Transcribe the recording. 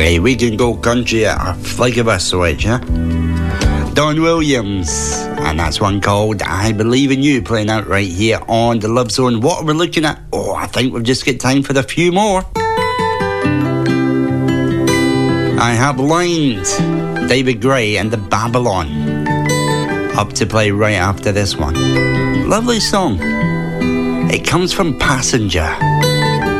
Hey, we can go country at a flick of a switch, huh? Don Williams, and that's one called I Believe in You, playing out right here on the Love Zone. What are we looking at? Oh, I think we've just got time for a few more. I have lined David Gray and the Babylon up to play right after this one. Lovely song. It comes from Passenger.